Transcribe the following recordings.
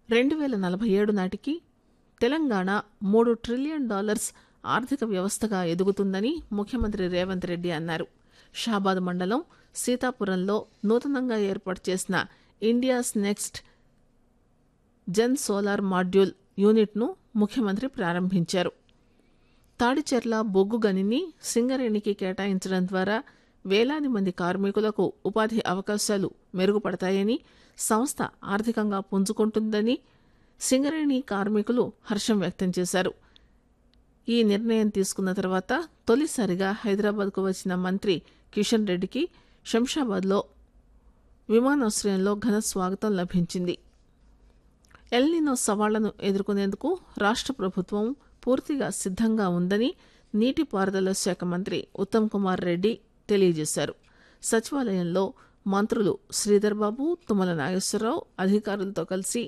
2047 నాటికి తెలంగాణ $3 ట్రిలియన్ ఆర్థిక వ్యవస్థగా ఎదుగుతుందని ముఖ్యమంత్రి రేవంత్ రెడ్డి అన్నారు. షాబాద్ మండలం సీతాపురంలో నూతనంగా ఏర్పాటు చేసిన India's next gen solar module యూనిట్ను ముఖ్యమంత్రి ప్రారంభించారు. తాడిచెర్ల బొగ్గు గనిని సింగరేణికి కేటాయించడం ద్వారా వేలాది మంది కార్మికులకు ఉపాధి అవకాశాలు మెరుగుపడతాయని, సంస్థ ఆర్థికంగా పుంజుకుంటుందని సింగరేణి కార్మికులు హర్షం వ్యక్తం చేశారు. ఈ నిర్ణయం తీసుకున్న తర్వాత తొలిసారిగా హైదరాబాద్కు వచ్చిన మంత్రి కిషన్ రెడ్డికి శంషాబాద్లో విమానాశ్రయంలో ఘన స్వాగతం లభించింది. ఎల్నినో సవాళ్లను ఎదుర్కొనేందుకు రాష్ట్ర ప్రభుత్వం పూర్తిగా సిద్ధంగా ఉందని నీటిపారుదల శాఖ మంత్రి ఉత్తమ్ కుమార్ రెడ్డి తెలియజేశారు. సచివాలయంలో మంత్రులు శ్రీధర్ బాబు, తుమ్మల నాగేశ్వరరావు అధికారులతో కలిసి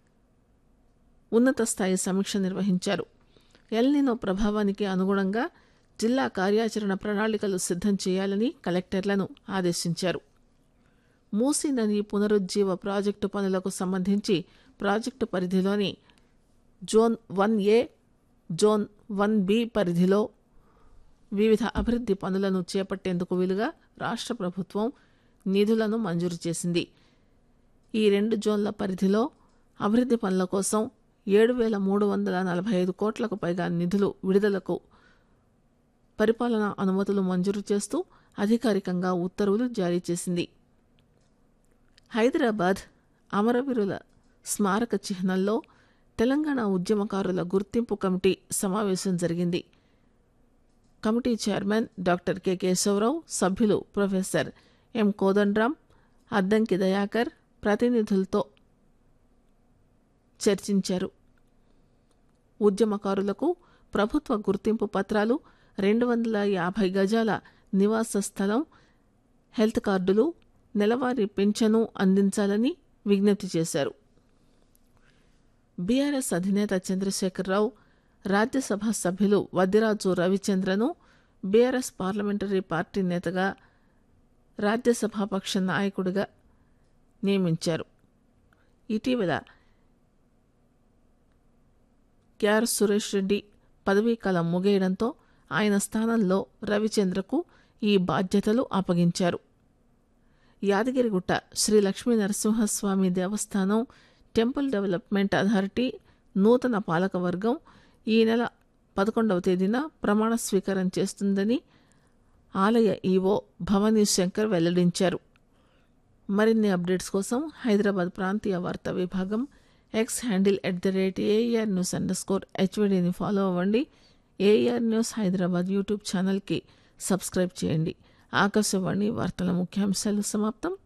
ఉన్నత స్థాయి సమీక్ష నిర్వహించారు. ఎల్నినో ప్రభావానికి అనుగుణంగా జిల్లా కార్యాచరణ ప్రణాళికలు సిద్ధం చేయాలని కలెక్టర్లను ఆదేశించారు. మూసీ నది పునరుజ్జీవ ప్రాజెక్టు పనులకు సంబంధించి ప్రాజెక్టు పరిధిలోని జోన్ 1A, జోన్ 1B పరిధిలో వివిధ అభివృద్ధి పనులను చేపట్టేందుకు వీలుగా రాష్ట్ర ప్రభుత్వం నిధులను మంజూరు చేసింది. ఈ 2 జోన్ల పరిధిలో అభివృద్ధి పనుల కోసం 7,345 కోట్లకు పైగా నిధులు విడుదలకు పరిపాలనా అనుమతులు మంజూరు చేస్తూ అధికారికంగా ఉత్తర్వులు జారీ చేసింది. హైదరాబాద్ అమరవీరుల స్మారక చిహ్నంలో తెలంగాణ ఉద్యమకారుల గుర్తింపు కమిటీ సమావేశం జరిగింది. Committee chairman doctor K Keshavarao, సభ్యులు ప్రొఫెసర్ ఎం కోదండరాం, అద్దంకి దయాకర్ ప్రతినిధులతో చర్చించారు. ఉద్యమకారులకు ప్రభుత్వ గుర్తింపు పత్రాలు, 250 గజాల నివాస స్థలం, హెల్త్ కార్డులు, నెలవారీ పింఛను అందించాలని విజ్ఞప్తి చేశారు. బీఆర్ఎస్ అధినేత చంద్రశేఖరరావు రాజ్యసభ సభ్యులు వద్దిరాజు రవిచంద్రను బీఆర్ఎస్ పార్లమెంటరీ పార్టీ నేతగా, రాజ్యసభాపక్ష నాయకుడిగా నియమించారు. ఇటీవల కేఆర్ సురేష్ రెడ్డి పదవీకాలం ముగియడంతో ఆయన స్థానంలో రవిచంద్రకు ఈ బాధ్యతలు అప్పగించారు. యాదగిరిగుట్ట శ్రీ లక్ష్మీ నరసింహస్వామి దేవస్థానం టెంపుల్ డెవలప్మెంట్ అథారిటీ నూతన పాలకవర్గం ఈ నెల 11వ తేదీన ప్రమాణ స్వీకారం చేస్తుందని ఆలయ ఈవో భవానీ శంకర్ వెల్లడించారు. మరిన్ని అప్డేట్స్ కోసం హైదరాబాద్ ప్రాంతీయ వార్తా విభాగం ఎక్స్ హ్యాండిల్ @AER News_HVDని ఫాలో అవ్వండి. AER న్యూస్ హైదరాబాద్ యూట్యూబ్ ఛానల్కి సబ్స్క్రైబ్ చేయండి. ఆకాశవాణి వార్తల ముఖ్యాంశాలు సమాప్తం.